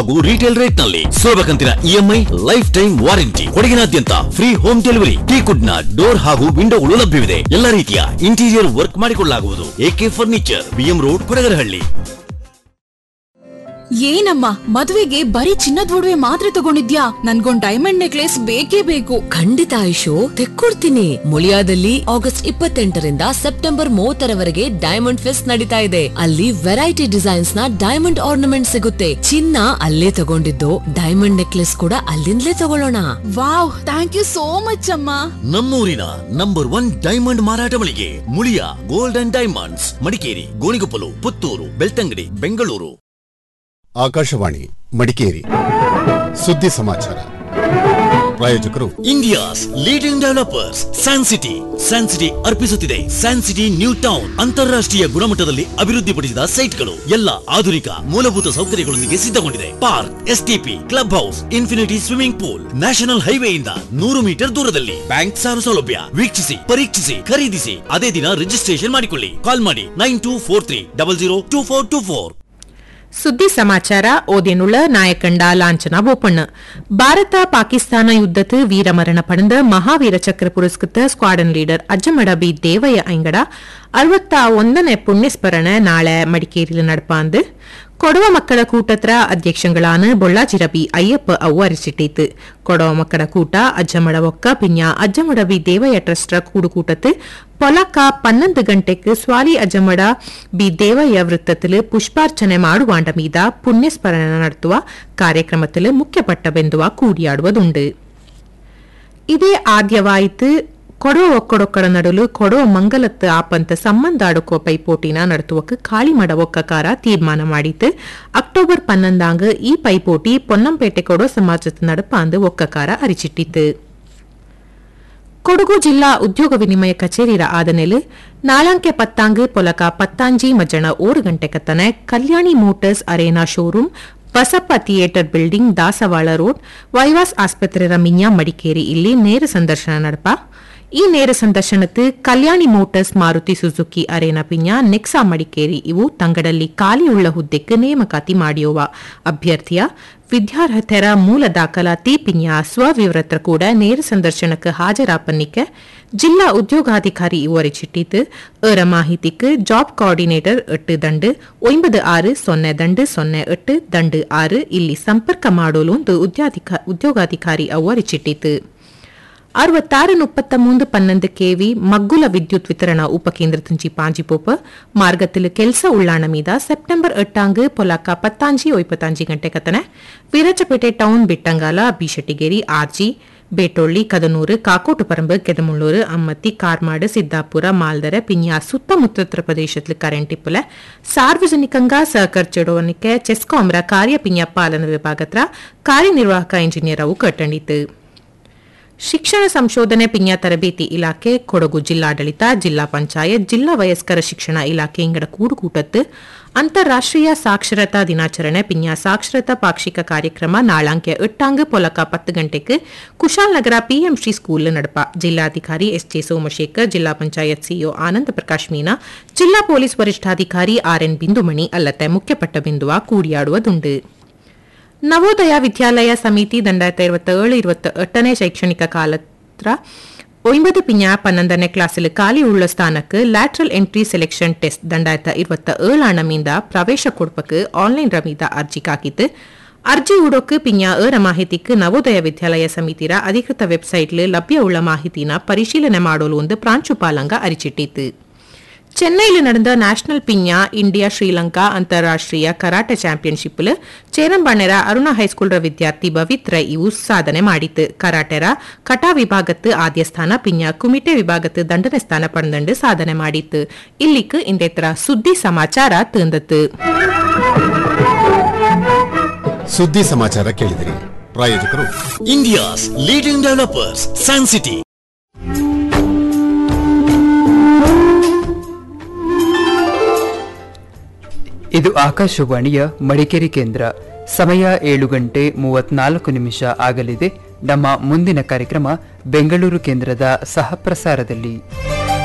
ಹಾಗೂ retail rate ನಲ್ಲಿ ಸುಲಭ ಕಂತಿನ EMI, life time warranty, ಕೊಡಗಿನಾದ್ಯಂತ free home delivery, ಟೀಕುಡ್ ನ ಡೋರ್ ಹಾಗೂ ವಿಂಡೋಗಳು ಲಭ್ಯವಿದೆ. ಎಲ್ಲ ರೀತಿಯ ಇಂಟೀರಿಯರ್ ವರ್ಕ್ ಮಾಡಿಕೊಳ್ಳಲಾಗುವುದು. A K furniture, BM road, Kodagarahalli. ಏನಮ್ಮ ಮದುವೆಗೆ ಬರೀ ಚಿನ್ನದ ಒಡವೆ ಮಾತ್ರ ತಗೊಂಡಿದ್ಯಾ? ನನ್ಗೊಂದ್ ಡೈಮಂಡ್ ನೆಕ್ಲೆಸ್ ಬೇಕೇ ಬೇಕು. ಖಂಡಿತ Ayush, ತೆಕ್ಕೊಡ್ತೀನಿ. ಮುಳಿಯಾದಲ್ಲಿ August 28ರಿಂದ September 30ರವರೆಗೆ diamond fest ನಡೀತಾ ಇದೆ. ಅಲ್ಲಿ ವೆರೈಟಿ ಡಿಸೈನ್ಸ್ ನ ಡೈಮಂಡ್ ಆರ್ನಮೆಂಟ್ ಸಿಗುತ್ತೆ. ಚಿನ್ನ ಅಲ್ಲೇ ತಗೊಂಡಿದ್ದು, ಡೈಮಂಡ್ ನೆಕ್ಲೆಸ್ ಕೂಡ ಅಲ್ಲಿಂದಲೇ ತಗೊಳ್ಳೋಣ. Wow, thank you so much ಅಮ್ಮ. ನಮ್ಮೂರಿನ ನಂಬರ್ 1 ಡೈಮಂಡ್ ಮಾರಾಟ ಮಳಿಗೆ Muliya gold and diamonds, Madikeri, Gonikoppal, Puttur, Belthangady, Bengaluru. Akashvani Madikeri ಸುದ್ದಿ ಸಮಾಚಾರ. ಪ್ರಾಯೋಜಕರು India's leading developers San city. San city ಅರ್ಪಿಸುತ್ತಿದೆ San city new town. ಅಂತಾರಾಷ್ಟ್ರೀಯ ಗುಣಮಟ್ಟದಲ್ಲಿ ಅಭಿವೃದ್ಧಿಪಡಿಸಿದ ಸೈಟ್ಗಳು, ಎಲ್ಲ ಆಧುನಿಕ ಮೂಲಭೂತ ಸೌಕರ್ಯಗಳೊಂದಿಗೆ ಸಿದ್ಧಗೊಂಡಿದೆ. Park, STP, club house, infinity swimming pool, national ಹೈವೇಯಿಂದ 100 metre ದೂರದಲ್ಲಿ. ಬ್ಯಾಂಕ್ ಸಾಲ ಸೌಲಭ್ಯ. ವೀಕ್ಷಿಸಿ, ಪರೀಕ್ಷಿಸಿ, ಖರೀದಿಸಿ, ಅದೇ ದಿನ ರಿಜಿಸ್ಟ್ರೇಷನ್ ಮಾಡಿಕೊಳ್ಳಿ. ಕಾಲ್ ಮಾಡಿ 9243002424. ಸುದ್ದಿ ಸಮಾಚಾರ ಓದೇನುಳ್ಳ ನಾಯಕಂಡ ಲಾಂಛನ ಬೋಪಣ್ಣ. ಭಾರತ ಪಾಕಿಸ್ತಾನ ಯುದ್ಧத்து ವೀರಮರಣ ಪಡೆದ ಮಹಾವೀರ ಚಕ್ರ ಪುರಸ್ಕೃತ squadron leader Ajjamada B Devaiah ಐಂಗಡ 61ನೇ ಪುಣ್ಯಸ್ಮರಣೆ ನಾಳೆ ಮಡಿಕೇರಿயில் நடப்பாந்து. ಕೊಡವ ಮಕ್ಕಳ ಕೂಟತ್ರ ಅಧ್ಯಕ್ಷಗಳಾன ಬೊಳ್ಳಾಜಿರ ಬಿ ಅಯ್ಯಪ್ಪ ಅವು ಅರಿಚಿಟ್ಟಿತು. ಕೊಡವ ಮಕ್ಕಳ ಕೂಟ ಅಜ್ಜಮಡ ಒಕ್ಕ ಪಿಂಜ ಅಜ್ಜಮಡ ಬಿ ದೇವಯ್ಯ ಟ್ರಸ್ಟ್ ಕೂಡುಕೂಟத்து ಪೊಲಕ 12 ಗಂಟೆಗೆ ಸ್ವಾಲಿ ಅಜ್ಜಮಡ ಬಿ ದೇವಯ್ಯ ವೃತ್ತത്തിൽ ಪುಷ್ಪಾರ್ಚನೆ ಮಾಡುವಾಂಡ ಮೀದ ಪುಣ್ಯಸ್ಮರಣೆ ನಡೆಸುವ ಕಾರ್ಯಕ್ರಮത്തിൽ ಮುಖ್ಯಪಟ್ಟ ಬೆಂದುವ ಕೂಡಿಯಾಡುವುದುಂಡು. ಇದೇ ಆದ್ಯವಾಯಿತು ಕೊಡವ ಒಕ್ಕಡೊಕ್ಕಡ ನಡುಲು ಕೊಡವ ಮಂಗಲತ್ತು ಆಪಂತ ಸಂಬಂಧಾಡುಕೋ ಪೈಪೋಟಿನ ನಡೆಸುವಕ್ಕೆ ಕಾಳಿಮಡ ಒಕ್ಕಕಾರ ತೀರ್ಮಾನ ಮಾಡಿತು. ಅಕ್ಟೋಬರ್ 11 ಈ ಪೈಪೋಟಿ ಪೊನ್ನಂಪೇಟೆ ಕೊಡವ ಸಮಾಜದ ನಡಪಾಂದು ಒಕ್ಕಕಾರ ಅರಿಚಿಟ್ಟಿತು. ಕೊಡಗು ಜಿಲ್ಲಾ ಉದ್ಯೋಗ ವಿನಿಮಯ ಕಚೇರಿರ ಆದನೆಲು ನಾಳಂಕೆ 10 ಪೊಲಕ 10 ಮಜ್ಜನ 1 ಗಂಟೆ ಕತ್ತನೆ ಕಲ್ಯಾಣಿ motors arena showroom, Basappa theatre building, ದಾಸವಾಳ ರೋಡ್, ವೈವಾಸ್ ಆಸ್ಪತ್ರೆ ಮಿಂಜ ಮಡಿಕೇರಿ ಇಲ್ಲಿ ನೇರ ಸಂದರ್ಶನ ನಡಪ. ಈ ನೇರ ಸಂದರ್ಶನತ್ತು ಕಲ್ಯಾಣಿ ಮೋಟರ್ಸ್, ಮಾರುತಿ ಸುಜುಕಿ ಅರೇನಾ ಪಿಂಜ, ನೆಕ್ಸಾ ಮಡಿಕೇರಿ ಇವು ತಂಗಡಲ್ಲಿ ಖಾಲಿಯುಳ್ಳ ಹುದ್ದೆಗೆ ನೇಮಕಾತಿ ಮಾಡಿಯುವ ಅಭ್ಯರ್ಥಿಯ ವಿದ್ಯಾರ್ಹತೆರ ಮೂಲ ದಾಖಲಾತಿ ಪಿಂಜ ಸ್ವವಿವರತ್ರ ಕೂಡ ನೇರ ಸಂದರ್ಶನಕ್ಕೆ ಹಾಜರಾಪನ್ನಿಕ್ಕೆ ಜಿಲ್ಲಾ ಉದ್ಯೋಗಾಧಿಕಾರಿ ಇವು ಅರಿಚಿಟ್ಟಿದ್ದು. ಅವರ ಮಾಹಿತಿக்கு ಜಾಬ್ ಕೋಆರ್ಡಿನೇಟರ್ 8 ದಂಡು 9602 ದಂಡು 6 ಇಲ್ಲಿ ಸಂಪರ್ಕ ಮಾಡೋಲು ಒಂದು ಉದ್ಯೋಗಾಧಿಕಾರಿ ಅವು ಅರಿಚಿಟ್ಟಿತು. 6633 ಕೆವಿ ಮಗ್ಗುಲ ವಿದ್ಯುತ್ ವಿತರಣಾ ಉಪಕೇಂದ್ರ ತುಂಚಿ ಪಾಂಜಿಪೋಪ ಮಾರ್ಗത്തിൽ ಕೆಲಸ ಉಳ್ಳಾಣ ಮೀದ ಸೆಪ್ಟೆಂಬರ್ 8 ಪೊಲಕ 15 ಗಂಟೆ ಕತನೆ ವೀರಚಪೇಟೆ ಟೌನ್ ಬಿಟ್ಟಂಗಾಲ, ಬಿಶೆಟ್ಟಿಗೇರಿ, ಆರ್ಜಿ, ಬೇಟೊಳ್ಳಿ, ಕದನೂರು, ಕಾಕೋಟುಪರಂಬು, ಕೆದಮುಳ್ಳೂರು, ಅಮ್ಮತ್ತಿ, ಕಾರ್ಮಾಡು, ಸಿದ್ದಾಪುರ, ಮಾಲ್ದರ ಪಿಂಜ ಸುತ್ತಮುತ್ತ ಪ್ರದೇಶದಲ್ಲಿ ಕರೆಂಟ್ ಇಪ್ಪುಲ ಸಾರ್ವಜನಿಕಂಗ ಸಹಕರಿಸಿಡುವನಿಕೆ ಚೆಸ್ಕಾಂರ ಕಾರ್ಯ ಪಿಂಜ ಪಾಲನಾ ವಿಭಾಗತ್ರ ಕಾರ್ಯನಿರ್ವಾಹಕ ಇಂಜಿನಿಯರ್ ಅವು ಕಟ್ಟಂಡಿತು. ಶಿಕ್ಷಣ ಸಂಶೋಧನೆ ಪಿಂಜ ತರಬೇತಿ ಇಲಾಖೆ, ಕೊಡಗು ಜಿಲ್ಲಾಡಳಿತ, ಜಿಲ್ಲಾ ಪಂಚಾಯತ್, ಜಿಲ್ಲಾ ವಯಸ್ಕರ ಶಿಕ್ಷಣ ಇಲಾಖೆ ಇಂಗಡ ಕೂಡುಕೂಟತ್ತು ಅಂತಾರಾಷ್ಟ್ರೀಯ ಸಾಕ್ಷರತಾ ದಿನಾಚರಣೆ ಪಿಂಜ ಸಾಕ್ಷರತಾ ಪಾಕ್ಷಿಕ ಕಾರ್ಯಕ್ರಮ ನಾಳಂಕೆ 8 ಪೊಲಕ 10 ಗಂಟೆಗೆ ಕುಶಾಲನಗರ ಪಿಎಂಶ್ರೀ ಸ್ಕೂಲ್ ನಡಪ. ಜಿಲ್ಲಾಧಿಕಾರಿ ಎಸ್ಜೆ ಸೋಮಶೇಖರ್, ಜಿಲ್ಲಾ ಪಂಚಾಯತ್ ಸಿಇಒ ಆನಂದ ಪ್ರಕಾಶ್ ಮೀನಾ, ಜಿಲ್ಲಾ ಪೊಲೀಸ್ ವರಿಷ್ಠಾಧಿಕಾರಿ ಆರ್ಎನ್ ಬಿಂದುಮಣಿ ಅಲ್ಲದೆ ಮುಖ್ಯಪಟ್ಟ ಬಿಂದುವ ಕೂಡಿಯಾಡುವುದುಂಡು. ನವೋದಯ ವಿದ್ಯಾಲಯ ಸಮಿತಿ 2027-28ನೇ ಶೈಕ್ಷಣಿಕ ಕಾಲತ್ರ 9 ಪಿಂಜ 12ನೇ ಕ್ಲಾಸಿൽ ಖಾಲಿ ಉಳ್ಳ ಸ್ಥಾನಕ್ಕೆ ಲ್ಯಾಟ್ರಲ್ ಎಂಟ್ರಿ ಸೆಲೆಕ್ಷನ್ ಟೆಸ್ಟ್ 2027 ಮೀಂದ ಪ್ರವೇಶ ಕೊಡ್ಪಕ್ಕೆ ಆನ್ಲೈನ್ ರಮೀದ ಅರ್ಜಿ ಕಾಕಿತ್ತು. ಅರ್ಜಿ ಉಡೋಕ್ಕೆ ಪಿಂಜ ಮಾಹಿತಿக்கு ನವೋದಯ ವಿದ್ಯಾಲಯ ಸಮಿತಿರ ಅಧಿಕೃತ ವೆಬ್ಸೈಟ್ಲ್ ಲಭ್ಯ ಉಳ್ಳ ಮಾಹಿತಿನ ಪರಿಶೀಲನೆ ಮಾಡೋಲು ಒಂದು ಪ್ರಾಂಶುಪಾಲಂಗ ಅರಿಚಿಟ್ಟಿತ್ತು. ಚೆನ್ನೈயில் நடந்த ನ್ಯಾಷನಲ್ ಪಿಂಜ ಇಂಡಿಯಾ ಶ್ರೀಲಂಕಾ ಅಂತಾರಾಷ್ಟ್ರೀಯ ಕರಾಟೆ ಚಾಂಪಿಯನ್ಶಿಪ್ ಚೇರಂಬಣ್ಣರ ಅರುಣ ಹೈಸ್ಕೂಲ್ ವಿದ್ಯಾರ್ಥಿ ಪವಿತ್ರ ಇವು ಸಾಧನೆ ಮಾಡಿತು. ಕರಾಟೆರ ಕಟಾ ವಿಭಾಗತ್ತು ಆದ್ಯ ಸ್ಥಾನ ಪಿಂಜ ಕುಮಿಟೆ ವಿಭಾಗತ್ತು ದಂಡನೆ ಸ್ಥಾನ ಪಡೆದು ಸಾಧನೆ ಮಾಡಿತು. ಇಲ್ಲಿக்கு ಇಂದೆತ್ರ ಸುದ್ದಿ ಸಮಾಚಾರ ತಂದತ್ತು. ಸುದ್ದಿ ಸಮಾಚಾರ ಕೇಳಿದಿರಿ. ಪ್ರಾಯೋಜಕರು India's leading developers San city. ಇದು ಆಕಾಶವಾಣಿಯ ಮಡಿಕೇರಿ ಕೇಂದ್ರ. ಸಮಯ 7:34 ಆಗಲಿದೆ. ನಮ್ಮ ಮುಂದಿನ ಕಾರ್ಯಕ್ರಮ ಬೆಂಗಳೂರು ಕೇಂದ್ರದ ಸಹಪ್ರಸಾರದಲ್ಲಿ.